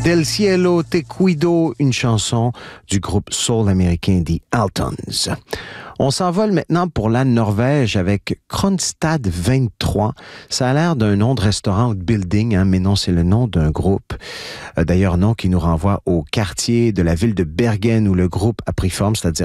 Del cielo te cuido, une chanson du groupe soul américain The Altons. On s'envole maintenant pour la Norvège avec Kronstad 23. Ça a l'air d'un nom de restaurant ou de building, mais non, c'est le nom d'un groupe. D'ailleurs, nom qui nous renvoie au quartier de la ville de Bergen où le groupe a pris forme, c'est-à-dire